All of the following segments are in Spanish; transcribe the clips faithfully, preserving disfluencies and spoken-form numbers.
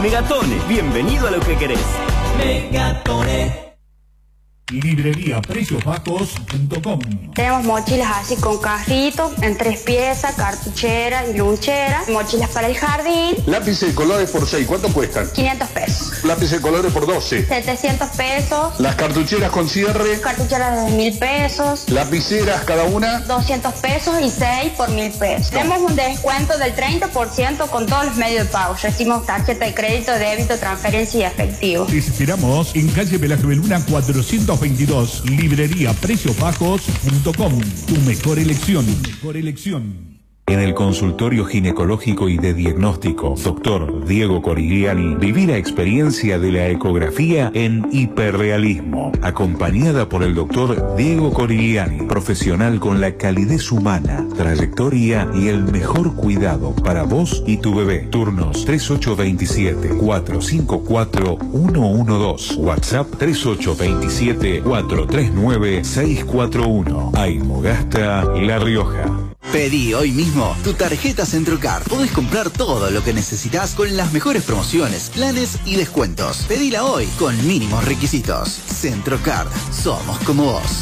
Megatone, bienvenido a lo que querés. Megatone. Librería precios bajos punto com. Tenemos mochilas así con carrito, en tres piezas, cartuchera y lunchera, mochilas para el jardín. Lápices de colores por seis, ¿cuánto cuestan? quinientos pesos. Lápices de colores por doce. setecientos pesos. Las cartucheras con cierre. Cartucheras de mil pesos. Lapiceras cada una. doscientos pesos y seis por mil pesos. No. Tenemos un descuento del treinta por ciento con todos los medios de pago. Recibimos tarjeta de crédito, débito, transferencia y efectivo. Te esperamos en calle Velázquez Beluna cuatrocientos veintidós, librería precios bajos punto com. Tu mejor elección, mejor elección. En el consultorio ginecológico y de diagnóstico, doctor Diego Corigliani, viví la experiencia de la ecografía en hiperrealismo, acompañada por el doctor Diego Corigliani, profesional con la calidez humana, trayectoria y el mejor cuidado para vos y tu bebé. Turnos tres ocho dos siete, cuatro cinco cuatro, uno uno dos, WhatsApp tres ocho dos siete, cuatro tres nueve, seis cuatro uno, Aymogasta, La Rioja. Pedí hoy mismo tu tarjeta Centrocard. Podés comprar todo lo que necesitas con las mejores promociones, planes y descuentos. Pedila hoy con mínimos requisitos. Centrocard, somos como vos.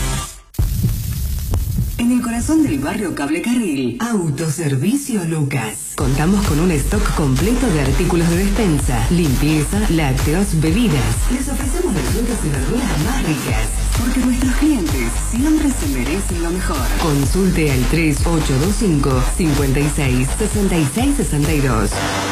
En el corazón del barrio Cablecarril, Autoservicio Lucas. Contamos con un stock completo de artículos de despensa, limpieza, lácteos, bebidas. Les ofrecemos las frutas y verduras más ricas, porque nuestros clientes siempre se merecen lo mejor. Consulte al tres ocho dos cinco, cinco seis, seis seis seis dos.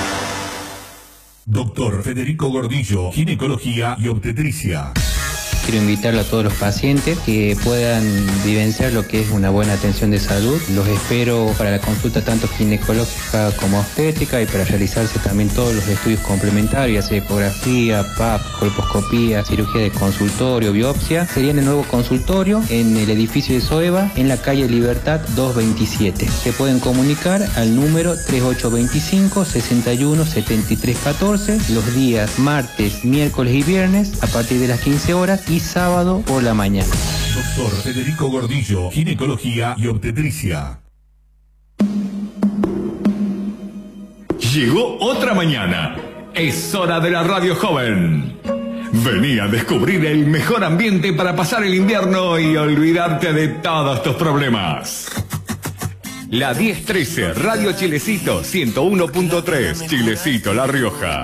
Doctor Federico Gordillo, ginecología y obstetricia. Quiero invitar a todos los pacientes que puedan vivenciar lo que es una buena atención de salud. Los espero para la consulta tanto ginecológica como obstétrica y para realizarse también todos los estudios complementarios, ecografía, P A P, colposcopía, cirugía de consultorio, biopsia. Sería en el nuevo consultorio en el edificio de Soeva, en la calle Libertad doscientos veintisiete. Se pueden comunicar al número tres ocho dos cinco, seis uno, siete tres uno cuatro los días martes, miércoles y viernes a partir de las quince horas y sábado por la mañana. Doctor Federico Gordillo, ginecología y obstetricia. Llegó otra mañana. Es hora de la radio joven. Vení a descubrir el mejor ambiente para pasar el invierno y olvidarte de todos tus problemas. La diez trece, Radio Chilecito, ciento uno punto tres, Chilecito, La Rioja.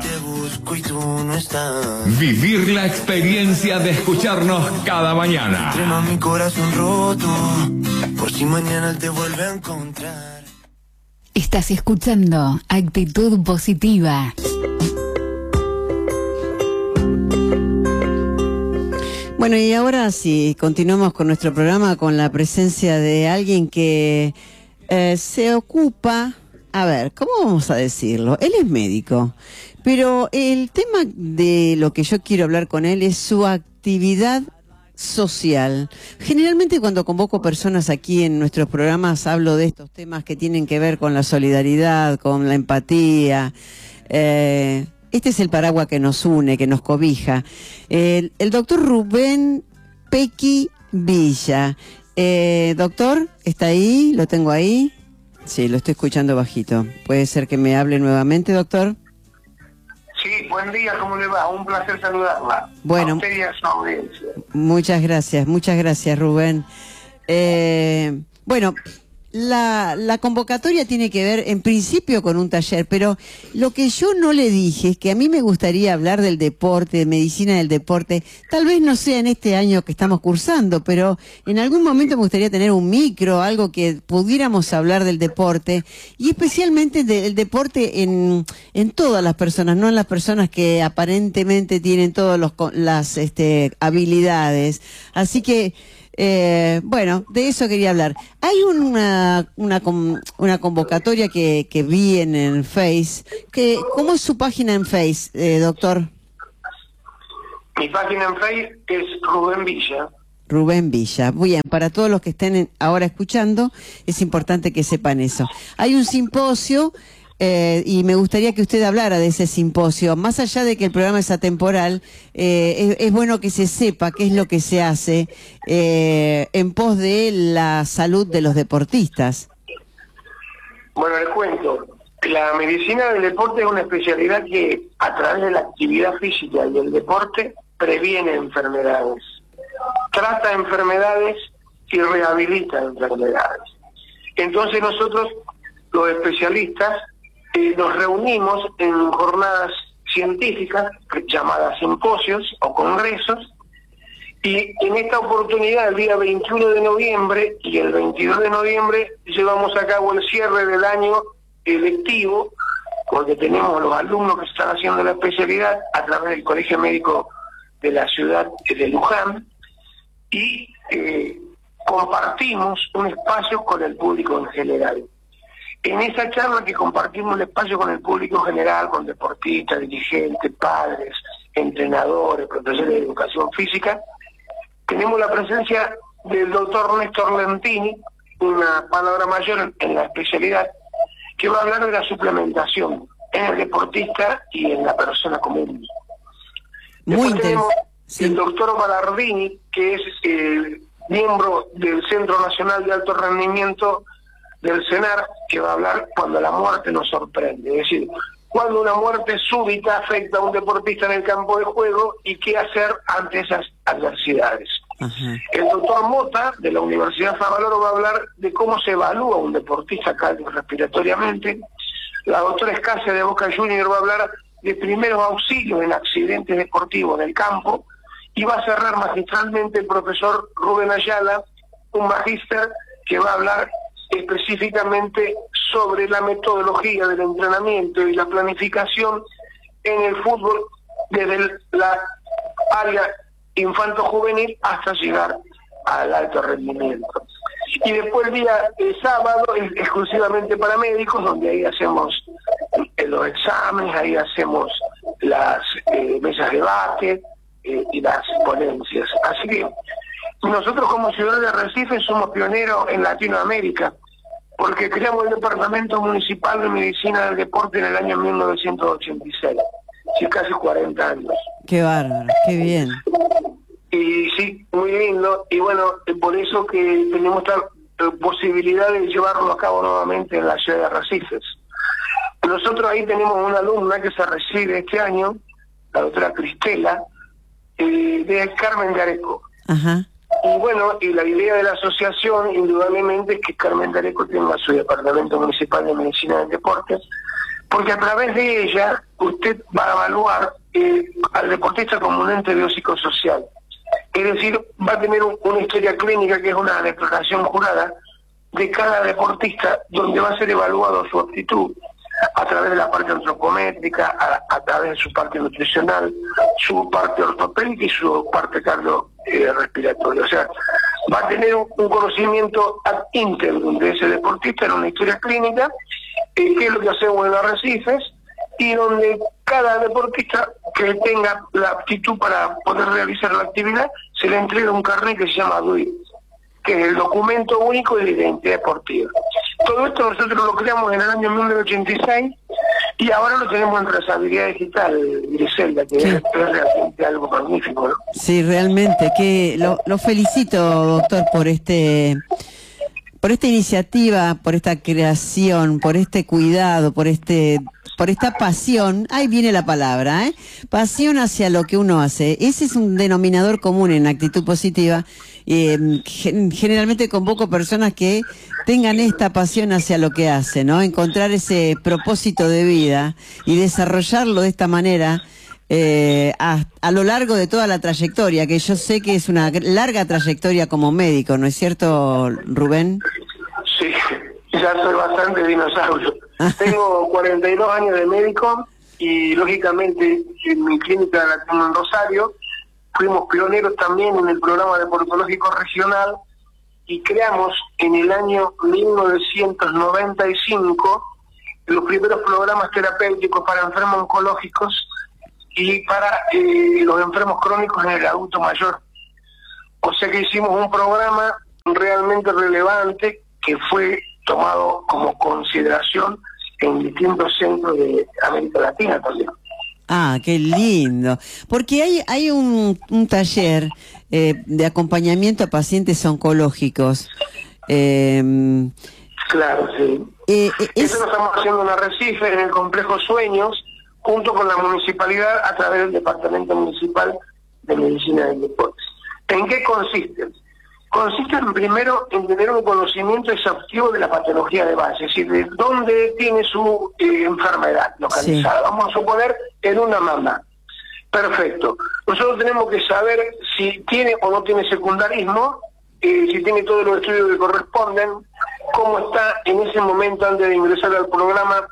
Vivir la experiencia de escucharnos cada mañana. Mi corazón roto, por si mañana te vuelve a encontrar. Estás escuchando Actitud Positiva. Bueno, y ahora sí, continuamos con nuestro programa con la presencia de alguien que eh, se ocupa, a ver, ¿cómo vamos a decirlo? Él es médico, pero el tema de lo que yo quiero hablar con él es su actividad social. Generalmente cuando convoco personas aquí en nuestros programas hablo de estos temas que tienen que ver con la solidaridad, con la empatía. Eh, este es el paraguas que nos une, que nos cobija. El, el doctor Rubén Pequi Villa. Eh, doctor, ¿está ahí? ¿Lo tengo ahí? Sí, lo estoy escuchando bajito. ¿Puede ser que me hable nuevamente, doctor? Sí, buen día, ¿cómo le va? Un placer saludarla. Bueno, a usted y a su audiencia. Muchas gracias, muchas gracias, Rubén. Eh, bueno, la, la convocatoria tiene que ver en principio con un taller, pero lo que yo no le dije es que a mí me gustaría hablar del deporte, de medicina del deporte, tal vez no sea en este año que estamos cursando, pero en algún momento me gustaría tener un micro, algo que pudiéramos hablar del deporte, y especialmente del deporte en, en todas las personas, no en las personas que aparentemente tienen todas las este, habilidades. Así que Eh, bueno, de eso quería hablar. Hay una una, una convocatoria que, que vi en el Face. Que, ¿cómo es su página en Face, eh, doctor? Mi página en Face es Rubén Villa. Rubén Villa. Muy bien, para todos los que estén en, ahora escuchando, es importante que sepan eso. Hay un simposio Eh, y me gustaría que usted hablara de ese simposio. Más allá de que el programa es atemporal, eh, es, es bueno que se sepa qué es lo que se hace eh, en pos de la salud de los deportistas. Bueno, les cuento. La medicina del deporte es una especialidad que a través de la actividad física y el deporte previene enfermedades, trata enfermedades y rehabilita enfermedades. Entonces nosotros, los especialistas, eh, nos reunimos en jornadas científicas llamadas simposios o congresos, y en esta oportunidad, el día veintiuno de noviembre y el veintidós de noviembre, llevamos a cabo el cierre del año electivo, porque tenemos los alumnos que están haciendo la especialidad a través del Colegio Médico de la ciudad de Luján, y eh, compartimos un espacio con el público en general. En esa charla que compartimos el espacio con el público en general, con deportistas, dirigentes, padres, entrenadores, profesores de educación física, tenemos la presencia del doctor Néstor Lentini, una palabra mayor en la especialidad, que va a hablar de la suplementación en el deportista y en la persona común. Muy Después tenemos sí. el doctor Ballardini, que es eh, miembro del Centro Nacional de Alto Rendimiento del CENAR, que va a hablar cuando la muerte nos sorprende, es decir, cuando una muerte súbita afecta a un deportista en el campo de juego y qué hacer ante esas adversidades. Ajá. El doctor Mota, de la Universidad Favaloro, va a hablar de cómo se evalúa un deportista cardiorrespiratoriamente. La doctora Escasia, de Boca Junior, va a hablar de primeros auxilios en accidentes deportivos del campo, y va a cerrar magistralmente el profesor Rubén Ayala, un magíster que va a hablar específicamente sobre la metodología del entrenamiento y la planificación en el fútbol desde el, la área infanto-juvenil hasta llegar al alto rendimiento. Y después el día el sábado es exclusivamente para médicos, donde ahí hacemos eh, los exámenes, ahí hacemos las eh, mesas de debate eh, y las ponencias. Así que nosotros como ciudad de Arrecife somos pioneros en Latinoamérica, porque creamos el Departamento Municipal de Medicina del Deporte en el año mil novecientos ochenta y seis, sí, casi cuarenta años. Qué bárbaro, qué bien. Y sí, muy lindo, y bueno, por eso que tenemos esta eh, posibilidad de llevarlo a cabo nuevamente en la ciudad de Arrecifes. Nosotros ahí tenemos una alumna que se recibe este año, la doctora Cristela, eh, de Carmen de Areco. Ajá. Y bueno, y la idea de la asociación, indudablemente, es que Carmen de Areco tenga su Departamento Municipal de Medicina del Deporte, porque a través de ella usted va a evaluar eh, al deportista como un ente biopsicosocial. Es decir, va a tener un, una historia clínica, que es una declaración jurada de cada deportista, donde va a ser evaluado su aptitud a través de la parte antropométrica, a, a través de su parte nutricional, su parte ortopédica y su parte cardiorrespiratoria. O sea, va a tener un, un conocimiento ad integrum de ese deportista en una historia clínica, eh, que es lo que hacemos en Arrecifes, y donde cada deportista que tenga la aptitud para poder realizar la actividad, se le entrega un carnet que se llama D U I, que es el documento único de identidad deportiva. Todo esto nosotros lo creamos en el año mil novecientos ochenta y seis, y ahora lo tenemos en trazabilidad digital, Griselda, que sí. es, es realmente algo magnífico, ¿no? Sí, realmente, que lo, lo felicito, doctor, por este... por esta iniciativa, por esta creación, por este cuidado, por este, por esta pasión. Ahí viene la palabra, ¿eh? Pasión hacia lo que uno hace. Ese es un denominador común en actitud positiva. Eh, generalmente convoco personas que tengan esta pasión hacia lo que hacen, ¿no? Encontrar ese propósito de vida y desarrollarlo de esta manera. Eh, a, a lo largo de toda la trayectoria, que yo sé que es una larga trayectoria como médico, ¿no es cierto, Rubén? Sí, ya soy bastante dinosaurio. Tengo cuarenta y dos años de médico y lógicamente en mi clínica la tengo en Rosario. Fuimos pioneros también en el programa deportológico regional y creamos en el año mil novecientos noventa y cinco los primeros programas terapéuticos para enfermos oncológicos y para eh, los enfermos crónicos en el adulto mayor. O sea que hicimos un programa realmente relevante que fue tomado como consideración en distintos centros de América Latina también. Ah, qué lindo. Porque hay hay un, un taller eh, de acompañamiento a pacientes oncológicos. Eh, claro, sí. Eh, eh, es... Eso lo estamos haciendo en Arrecife, en el complejo Sueños, junto con la municipalidad a través del Departamento Municipal de Medicina del Deporte. ¿En qué consiste? Consiste en, primero en tener un conocimiento exhaustivo de la patología de base, es decir, de dónde tiene su eh, enfermedad localizada. Sí. Vamos a suponer en una mamá. Perfecto. Nosotros tenemos que saber si tiene o no tiene secundarismo, eh, si tiene todos los estudios que corresponden, cómo está en ese momento antes de ingresar al programa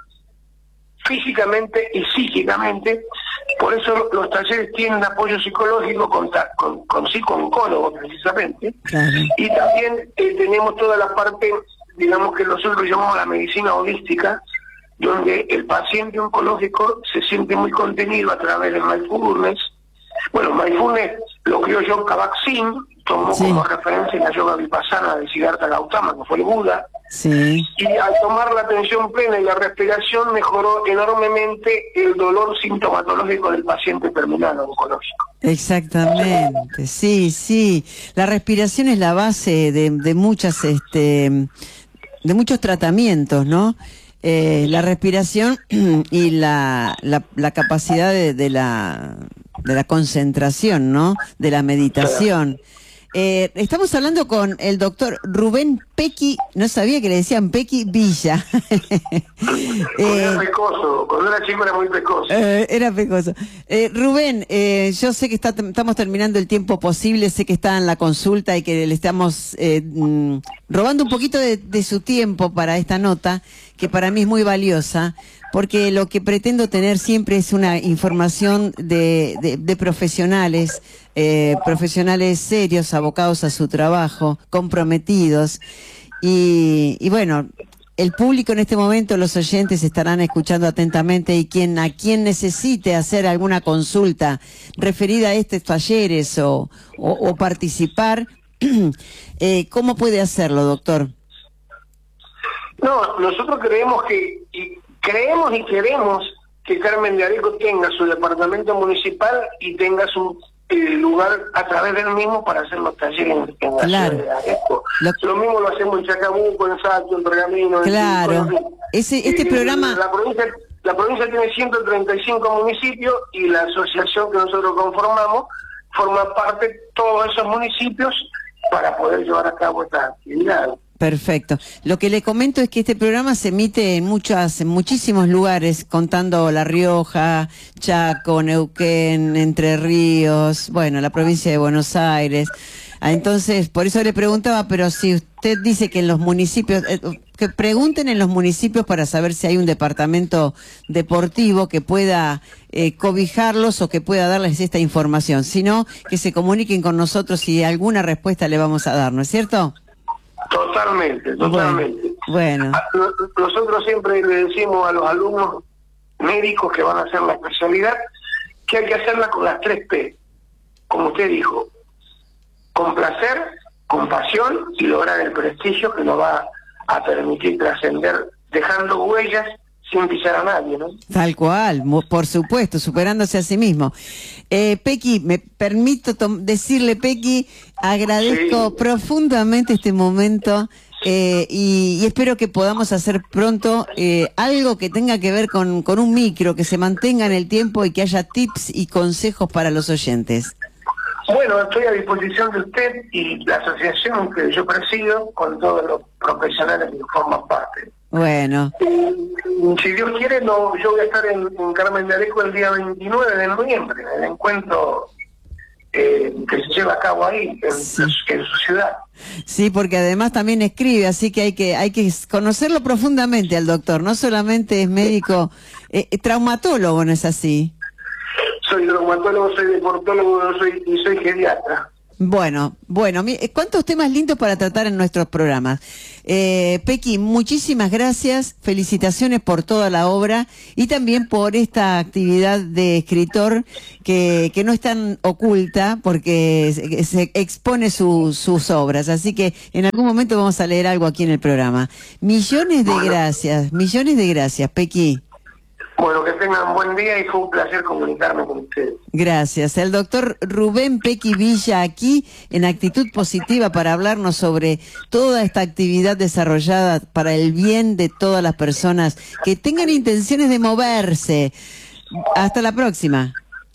físicamente y psíquicamente. Por eso los talleres tienen apoyo psicológico con, con, con psico-oncólogos precisamente. Claro. Y también eh, tenemos toda la parte, digamos que nosotros llamamos la medicina holística, donde el paciente oncológico se siente muy contenido a través de mindfulness. Bueno, mindfulness lo crió John Kabat-Zinn, tomó sí. como referencia la yoga vipassana de Siddhartha Gautama, que fue el Buda. Sí. Y al tomar la atención plena y la respiración mejoró enormemente el dolor sintomatológico del paciente terminal oncológico. Exactamente, sí, sí. La respiración es la base de, de muchas, este, de muchos tratamientos, ¿no? Eh, la respiración y la, la, la capacidad de, de la de la concentración, ¿no? De la meditación. Eh, estamos hablando con el doctor Rubén Pequi, no sabía que le decían Pequi Villa. eh, era pecoso, cuando era chico era muy pecoso. Eh, era pecoso. Eh, Rubén, eh, yo sé que está, estamos terminando el tiempo posible, sé que está en la consulta y que le estamos eh, mm, robando un poquito de, de su tiempo para esta nota, que para mí es muy valiosa, porque lo que pretendo tener siempre es una información de, de, de profesionales, eh, profesionales serios, abocados a su trabajo, comprometidos, y, y bueno, el público en este momento, los oyentes estarán escuchando atentamente, y quien a quien necesite hacer alguna consulta referida a estos talleres o, o, o participar, eh, ¿cómo puede hacerlo, doctor? No, nosotros creemos que, y creemos y queremos que Carmen de Areco tenga su departamento municipal y tenga su eh, lugar a través del mismo para hacer los talleres en, en la claro. ciudad de Areco. Lo... lo mismo lo hacemos en Chacabuco, en Salto, en Pergamino. Claro. En Ese, este eh, programa... La provincia, la provincia tiene ciento treinta y cinco municipios y la asociación que nosotros conformamos forma parte de todos esos municipios para poder llevar a cabo esta actividad. Perfecto. Lo que le comento es que este programa se emite en muchas, en muchísimos lugares, contando La Rioja, Chaco, Neuquén, Entre Ríos, bueno, la provincia de Buenos Aires. Entonces, por eso le preguntaba, pero si usted dice que en los municipios, eh, que pregunten en los municipios para saber si hay un departamento deportivo que pueda eh, cobijarlos o que pueda darles esta información. Si no, que se comuniquen con nosotros y alguna respuesta le vamos a dar, ¿no es cierto? Totalmente, totalmente. Bueno, bueno. Nosotros siempre le decimos a los alumnos médicos que van a hacer la especialidad que hay que hacerla con las tres P, como usted dijo, con placer, con pasión y lograr el prestigio que nos va a permitir trascender dejando huellas sin pisar a nadie, ¿no? Tal cual, por supuesto, superándose a sí mismo. Eh, Pequi, me permito decirle, Pequi, agradezco sí. profundamente este momento eh, y, y espero que podamos hacer pronto eh, algo que tenga que ver con, con un micro, que se mantenga en el tiempo y que haya tips y consejos para los oyentes. Bueno, estoy a disposición de usted y la asociación que yo presido con todos los profesionales que forman parte. Bueno. Eh, si Dios quiere, no, yo voy a estar en, en Carmen de Areco el día veintinueve de noviembre, en el encuentro eh, que se lleva a cabo ahí, en, sí. en su ciudad. Sí, porque además también escribe, así que hay que hay que conocerlo profundamente al doctor, no solamente es médico, eh, traumatólogo, ¿no es así? Soy traumatólogo, soy deportólogo soy, y soy geriatra. Bueno, bueno, cuántos temas lindos para tratar en nuestros programas. Eh, Pequi, muchísimas gracias, felicitaciones por toda la obra y también por esta actividad de escritor que, que no es tan oculta porque se, se expone su, sus obras, así que en algún momento vamos a leer algo aquí en el programa. Millones de gracias, millones de gracias, Pequi. Bueno, que tengan buen día y fue un placer comunicarme con ustedes. Gracias. El doctor Rubén Pequi Villa aquí en Actitud Positiva para hablarnos sobre toda esta actividad desarrollada para el bien de todas las personas que tengan intenciones de moverse. Hasta la próxima.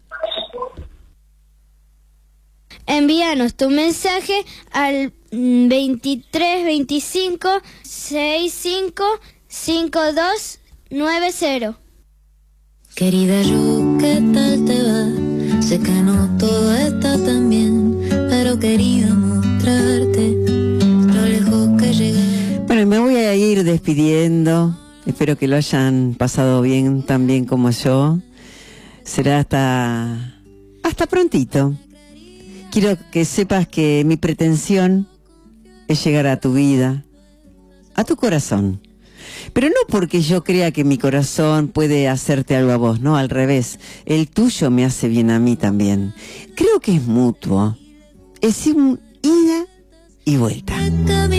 Envíanos tu mensaje al veintitrés veinticinco sesenta y cinco cincuenta y dos noventa. Querida yo, ¿qué tal te va? Sé que no todo está tan bien, pero quería mostrarte lo lejos que llegué. Bueno, me voy a ir despidiendo. Espero que lo hayan pasado bien, tan bien como yo. Será hasta... hasta prontito. Quiero que sepas que mi pretensión es llegar a tu vida, a tu corazón. Pero no porque yo crea que mi corazón puede hacerte algo a vos, no, al revés. El tuyo me hace bien a mí también. Creo que es mutuo. Es un ida y vuelta.